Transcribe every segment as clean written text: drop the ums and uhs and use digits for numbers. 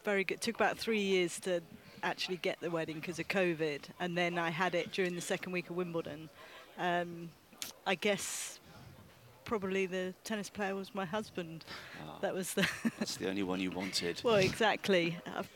very good. It took about 3 years to actually get the wedding because of COVID, and then I had it during the second week of Wimbledon. I guess probably the tennis player was my husband. That was the... That's the only one you wanted. Well, exactly.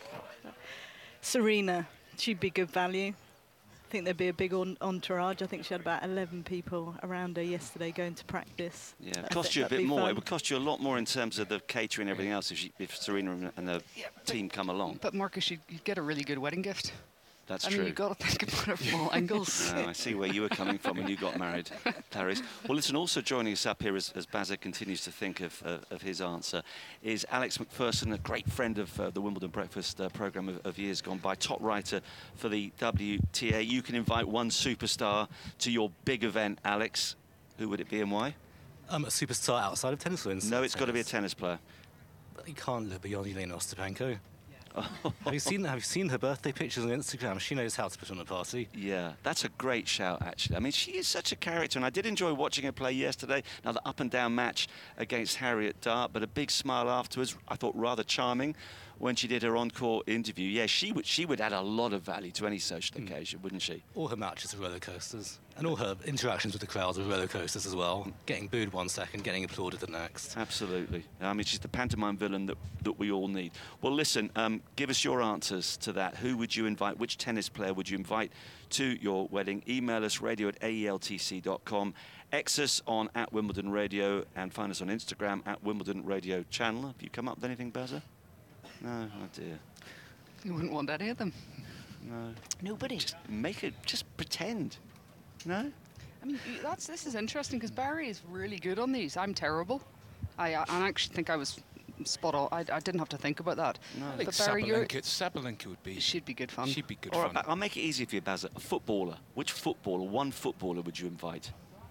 Serena, she'd be good value. I think there'd be a big entourage. I think she had about 11 people around her yesterday going to practice. Yeah, it cost you a bit more. Fun. It would cost you a lot more in terms of the catering and everything else if Serena and the team come along. But Marcus, you'd get a really good wedding gift. That's true. I mean, you've got to think about it from all angles. I see where you were coming from when you got married, Clarice. Well, listen, also joining us up here as Bazza continues to think of his answer is Alex McPherson, a great friend of the Wimbledon Breakfast programme of years gone by, top writer for the WTA. You can invite one superstar to your big event, Alex. Who would it be and why? A superstar outside of tennis, for instance. No, it's got to be a tennis player. But you can't look beyond Elena Ostapenko. Have you seen her birthday pictures on Instagram? She knows how to put on a party. Yeah, that's a great shout, actually. I mean, she is such a character, and I did enjoy watching her play yesterday. Now, the up-and-down match against Harriet Dart, but a big smile afterwards. I thought rather charming when she did her on-court interview. Yeah, she would add a lot of value to any social occasion, wouldn't she? All her matches are roller coasters, and all her interactions with the crowd are roller coasters as well. Getting booed 1 second, getting applauded the next. Absolutely. I mean, she's the pantomime villain that we all need. Well, listen, give us your answers to that. Who would you invite? Which tennis player would you invite to your wedding? Email us radio@aeltc.com. X us on @Wimbledon Radio, and find us on Instagram @Wimbledon Radio Channel. Have you come up with anything, Bazza? No, oh dear. You wouldn't want any of them. No. Nobody. Just pretend. No? I mean, this is interesting because Barry is really good on these. I'm terrible. I actually think I was spot on. I didn't have to think about that. No. I think Sabalenka would be... She'd be good fun. She'd be good fun. Right, I'll make it easy for you, Bazza. A footballer. Which footballer, one footballer would you invite?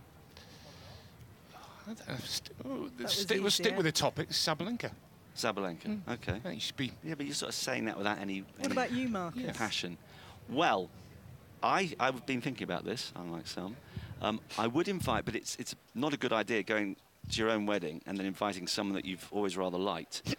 We'll stick with the topic. Sabalenka. Sabalenka, okay. You should be... Yeah, but you're sort of saying that without any about you, Marcus? Passion. Well, I've been thinking about this, unlike some. I would invite, but it's not a good idea going to your own wedding and then inviting someone that you've always rather liked.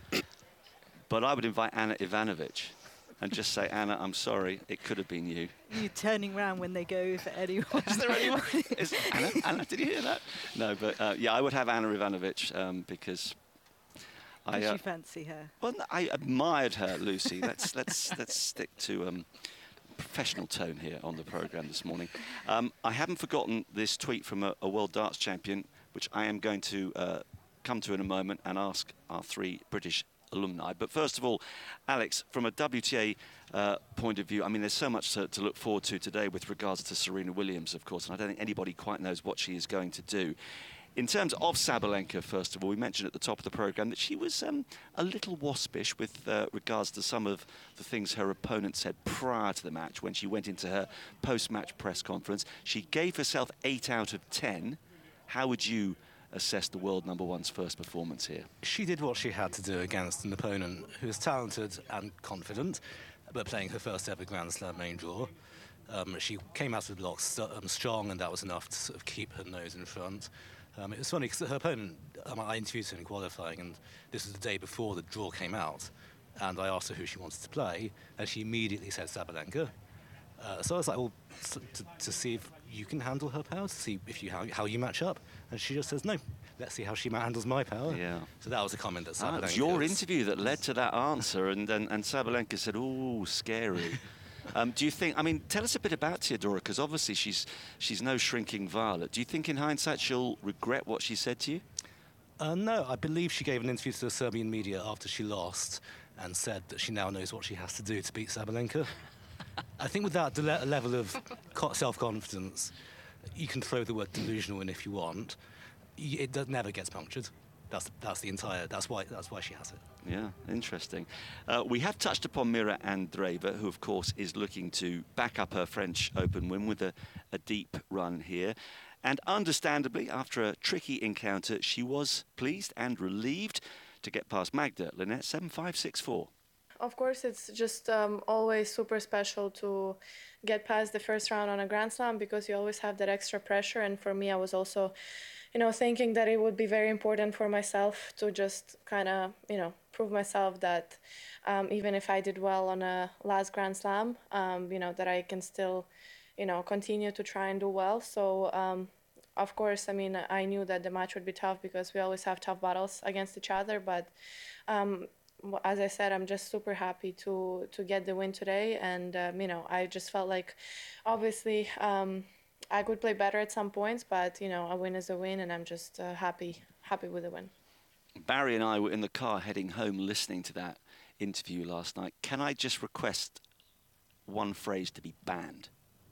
But I would invite Anna Ivanovic and just say, Anna, I'm sorry, it could have been you. You're turning around when they go for anyone. Is there anyone? Anna, did you hear that? No, but yeah, I would have Anna Ivanovic because... Did you fancy her? Well, I admired her, Lucy. Let's stick to professional tone here on the programme this morning. I haven't forgotten this tweet from a world darts champion, which I am going to come to in a moment and ask our 3 British alumni. But first of all, Alex, from a WTA point of view, I mean, there's so much to look forward to today with regards to Serena Williams, of course, and I don't think anybody quite knows what she is going to do. In terms of Sabalenka, first of all, we mentioned at the top of the programme that she was a little waspish with regards to some of the things her opponent said prior to the match when she went into her post-match press conference. She gave herself 8 out of 10. How would you assess the world #1's first performance here? She did what she had to do against an opponent who was talented and confident, but playing her first ever Grand Slam main draw. She came out of the blocks strong, and that was enough to sort of keep her nose in front. It was funny because her opponent, I interviewed her in qualifying, and this was the day before the draw came out, and I asked her who she wanted to play, and she immediately said Sabalenka. So I was like, well, to see if you can handle her power, to see if how you match up, and she just says, no, let's see how she handles my power. Yeah. So that was a comment that Sabalenka... It was your interview that led to that answer, and Sabalenka said, ooh, scary. Do you think, I mean, tell us a bit about Teodora, because obviously she's no shrinking violet. Do you think in hindsight she'll regret what she said to you? No, I believe she gave an interview to the Serbian media after she lost and said that she now knows what she has to do to beat Sabalenka. I think with that level of self-confidence, you can throw the word delusional in if you want. It never gets punctured. That's why she has it. Yeah, interesting. We have touched upon Mira Andreeva, who of course is looking to back up her French Open win with a deep run here. And understandably, after a tricky encounter, she was pleased and relieved to get past Magda Linette 7-5, 6-4. of course, it's just always super special to get past the first round on a Grand Slam because you always have that extra pressure. And for me, I was also, thinking that it would be very important for myself to just kind of, prove myself that even if I did well on a last Grand Slam, that I can still, continue to try and do well. So, of course, I knew that the match would be tough because we always have tough battles against each other. But as I said, I'm just super happy to get the win today. And, I just felt like, obviously, I could play better at some points, but, a win is a win, and I'm just happy with the win. Barry and I were in the car heading home listening to that interview last night. Can I just request one phrase to be banned?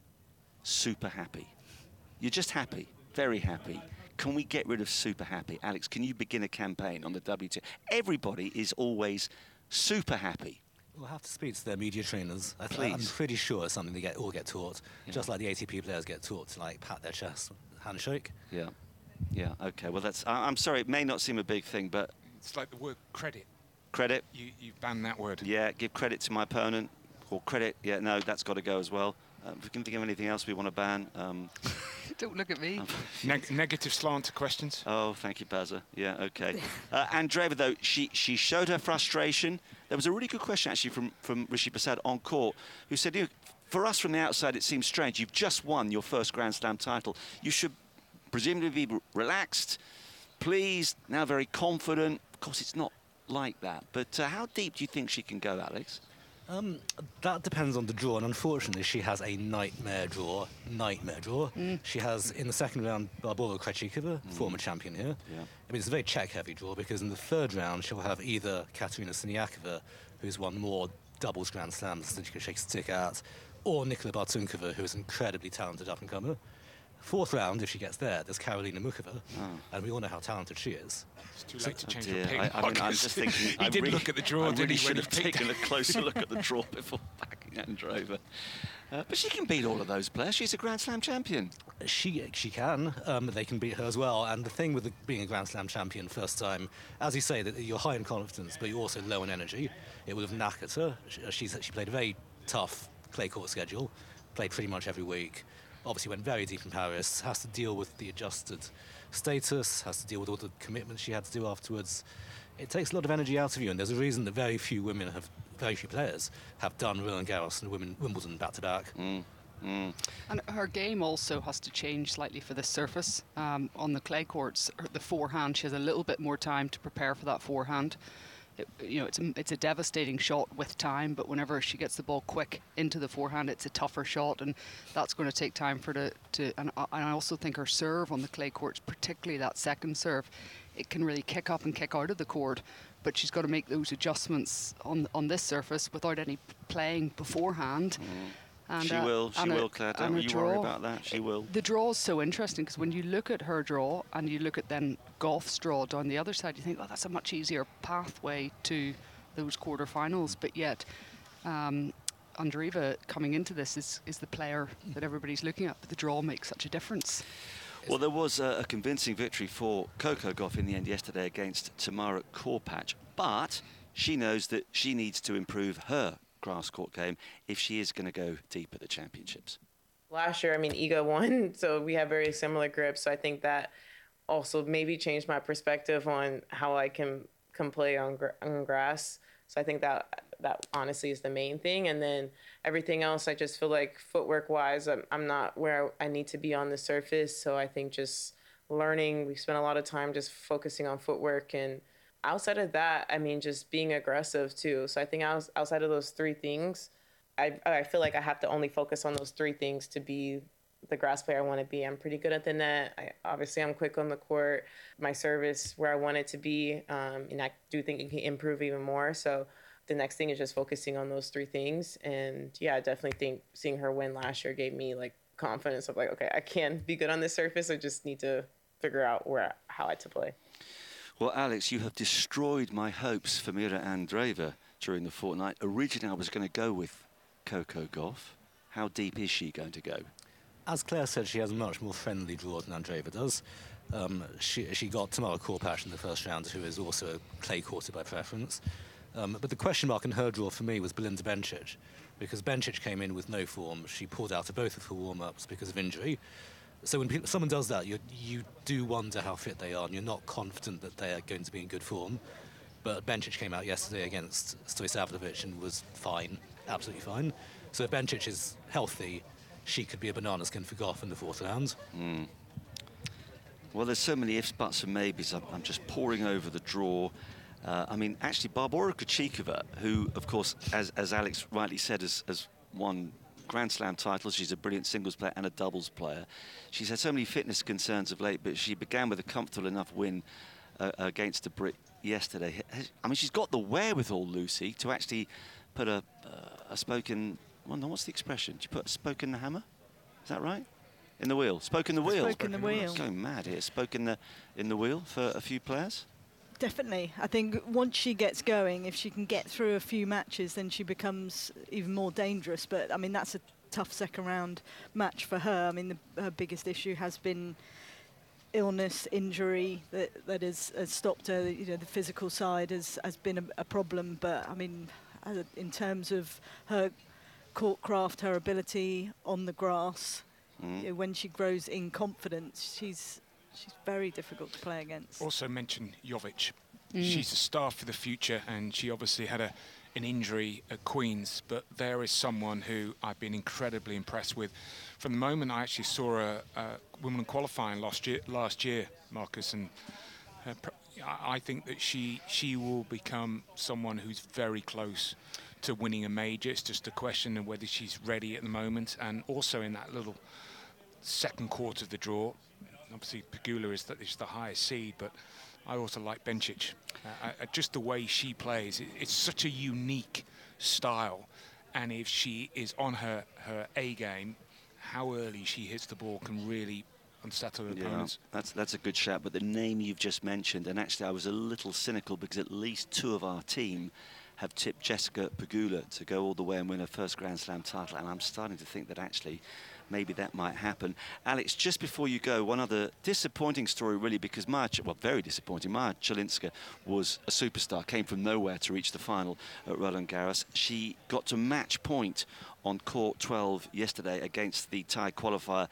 Super happy. You're just happy, very happy. Can we get rid of super happy? Alex, can you begin a campaign on the WTA? Everybody is always super happy. We'll have to speak to their media trainers. Please. I'm pretty sure it's something they all get taught, just like the ATP players get taught to pat their chest, handshake. Yeah, okay. Well, I'm sorry, it may not seem a big thing, but... It's like the word credit. Credit? You banned that word. Yeah, give credit to my opponent. Or credit, yeah, no, that's got to go as well. If we can think of anything else we want to ban... Don't look at me. Negative slant to questions. Oh, thank you, Bazza. Yeah, okay. Andreeva, though, she showed her frustration. There was a really good question, actually, from Rishi Prasad on court, who said, for us from the outside, it seems strange. You've just won your first Grand Slam title. You should presumably be relaxed, pleased, now very confident. Of course, it's not like that. But how deep do you think she can go, Alex? That depends on the draw, and unfortunately she has a nightmare draw. She has, in the second round, Barbora Krejcikova, former champion here. Yeah. It's a very Czech-heavy draw because in the third round she'll have either Katerina Siniakova, who's won more doubles Grand Slams than she can shake a stick at, or Nikola Bartunkova, who is an incredibly talented up-and-comer. Fourth round, if she gets there, there's Karolina Muchova, and we all know how talented she is. It's too late to change your pick. I'm just thinking... He did look at the draw, I didn't really he, should have taken a closer look at the draw before backing Andreeva. But she can beat all of those players. She's a Grand Slam champion. She can. They can beat her as well. And the thing with being a Grand Slam champion first time, as you say, that you're high in confidence, but you're also low in energy. It would have knackered her. She played a very tough clay court schedule, played pretty much every week. Obviously went very deep in Paris, has to deal with the adjusted status, has to deal with all the commitments she had to do afterwards. It takes a lot of energy out of you, and there's a reason that very few players have done Roland Garros and Wimbledon back-to-back. And her game also has to change slightly for this surface. On the clay courts, the forehand, she has a little bit more time to prepare for that forehand. It's a devastating shot with time, but whenever she gets the ball quick into the forehand, it's a tougher shot, and that's going to take time for her to. And I also think her serve on the clay courts, particularly that second serve, it can really kick up and kick out of the court. But she's got to make those adjustments on this surface without any playing beforehand. And, she will, Claire. Don't you worry about that. She will. The draw is so interesting because when you look at her draw and you look at then Gauff's draw down the other side, you think, oh, that's a much easier pathway to those quarterfinals. But yet, Andreeva coming into this is the player that everybody's looking at. But the draw makes such a difference. Well, there was a convincing victory for Coco Gauff in the end yesterday against Tamara Korpach, but she knows that she needs to improve her grass court game if she is going to go deep at the championships. Last year, Iga won, so we have very similar grips. So I think that also maybe changed my perspective on how I can play on grass. So I think that honestly is the main thing. And then everything else, I just feel like footwork-wise, I'm not where I need to be on the surface. So I think just learning, we spent a lot of time just focusing on footwork, and outside of that, just being aggressive too. So I think outside of those three things, I feel like I have to only focus on those three things to be the grass player I want to be. I'm pretty good at the net. Obviously, I'm quick on the court. My service where I want it to be, and I do think it can improve even more. So the next thing is just focusing on those three things. And yeah, I definitely think seeing her win last year gave me confidence of okay, I can be good on this surface. I just need to figure out how I to play. Well, Alex, you have destroyed my hopes for Mira Andreeva during the fortnight. Originally, I was going to go with Coco Gauff. How deep is she going to go? As Claire said, she has a much more friendly draw than Andreeva does. She got Tamara Korpach in the first round, who is also a clay courter by preference. But the question mark in her draw for me was Belinda Bencic, because Bencic came in with no form. She pulled out of both of her warm-ups because of injury. So when someone does that, you do wonder how fit they are, and you're not confident that they are going to be in good form. But Bencic came out yesterday against Stojanovic and was fine, absolutely fine. So if Bencic is healthy, she could be a banana skin for Goff in the fourth round. Well, there's so many ifs, buts and maybes. I'm just poring over the draw. I mean, actually, Barbora Krejcikova, who, of course, as Alex rightly said, has won Grand Slam titles. She's a brilliant singles player and a doubles player. She's had so many fitness concerns of late, but she began with a comfortable enough win against a Brit yesterday. I mean, she's got the wherewithal, Lucy, to actually put a spoke in... Well, no, what's the expression? Did you put a spoke in the hammer? Is that right? In the wheel. Spoke in the wheel. Spoke in the wheel. It's going mad here. Spoke in the wheel for a few players. Definitely. I think once she gets going, if she can get through a few matches, then she becomes even more dangerous. But, I mean, that's a tough second round match for her. I mean, her biggest issue has been illness, injury that has stopped her. You know, the physical side has been a problem. But, I mean, in terms of her court craft, her ability on the grass, you know, when she grows in confidence, she's very difficult to play against. Also mention Jovic. She's a star for the future, and she obviously had an injury at Queen's, but there is someone who I've been incredibly impressed with. From the moment I actually saw her Wimbledon qualifying last year, Marcus, and I think that she will become someone who's very close to winning a major. It's just a question of whether she's ready at the moment, and also in that little second quarter of the draw. Obviously, Pegula is the highest seed, but I also like Bencic. Just the way she plays, it's such a unique style. And if she is on her A game, how early she hits the ball can really unsettle her opponents. That's a good shout. But the name you've just mentioned, and actually I was a little cynical because at least two of our team have tipped Jessica Pegula to go all the way and win her first Grand Slam title. And I'm starting to think that actually maybe that might happen. Alex, just before you go, one other disappointing story, really, because very disappointing. Maja Czelinska was a superstar, came from nowhere to reach the final at Roland Garros. She got to match point on court 12 yesterday against the Thai qualifier,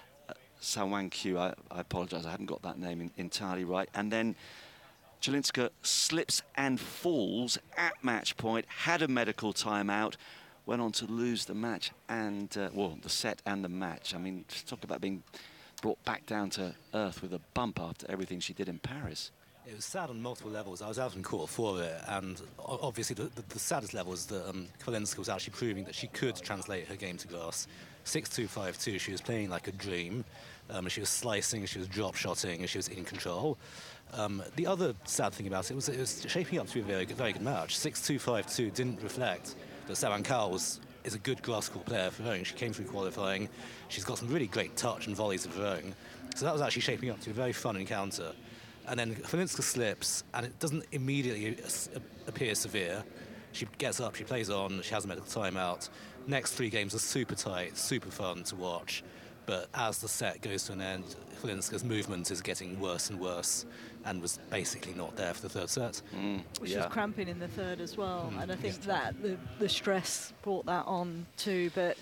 Sawang Kyu. I apologise, I haven't got that name entirely right. And then Czelinska slips and falls at match point, had a medical timeout, went on to lose the match and, the set and the match. I mean, just talk about being brought back down to earth with a bump after everything she did in Paris. It was sad on multiple levels. I was out in court for it, and obviously the saddest level is that Kalinska was actually proving that she could translate her game to grass. 6-2, 5-2, she was playing like a dream. She was slicing, she was drop-shotting, she was in control. The other sad thing about it was shaping up to be a very good match. 6-2, 5-2 didn't reflect that Sawang Kyu is a good grass court player of her own. She came through qualifying. She's got some really great touch and volleys of her own. So that was actually shaping up to a very fun encounter. And then Kalinska slips, and it doesn't immediately appear severe. She gets up, she plays on, she has a medical timeout. Next three games are super tight, super fun to watch. But as the set goes to an end, Kalinska's movement is getting worse and worse, and was basically not there for the third set. She was cramping in the third as well, and I think that the stress brought that on too. But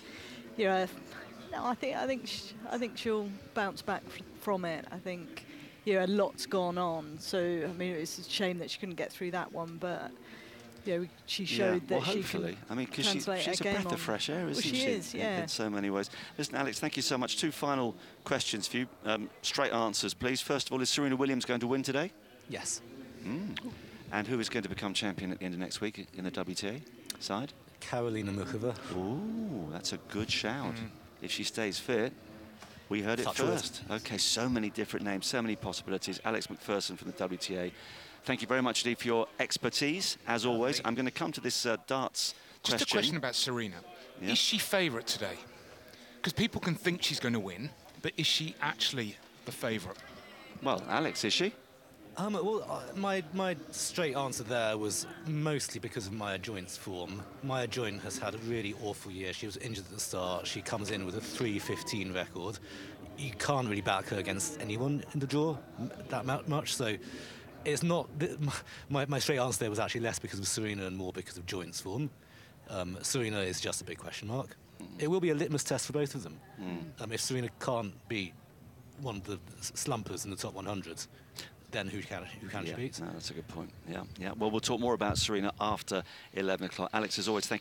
I think she'll bounce back from it. I think a lot's gone on. So I mean, it's a shame that she couldn't get through that one, but. She showed that she can. I mean, because she's a breath of fresh air, isn't she? She is, in so many ways. Listen, Alex, thank you so much. Two final questions for you. Straight answers, please. First of all, is Serena Williams going to win today? Yes. And who is going to become champion at the end of next week in the WTA side? Karolina Muchova. Ooh, that's a good shout. If she stays fit. We heard it first. Okay, so many different names, so many possibilities. Alex McPherson from the WTA. Thank you very much, Lee, for your expertise, as always. I'm going to come to this darts question. Just a question about Serena. Yeah. Is she favourite today? Because people can think she's going to win, but is she actually the favourite? Well, Alex, is she? My straight answer there was mostly because of Maya Joint's form. Maya Joint has had a really awful year. She was injured at the start. She comes in with a 3-15 record. You can't really back her against anyone in the draw that much, so It's not. My straight answer there was actually less because of Serena and more because of joints form. Serena is just a big question mark. It will be a litmus test for both of them. If Serena can't beat one of the slumpers in the top 100, then who can she beat? No, that's a good point. Yeah. Well, we'll talk more about Serena after 11 o'clock. Alex, as always, thank you.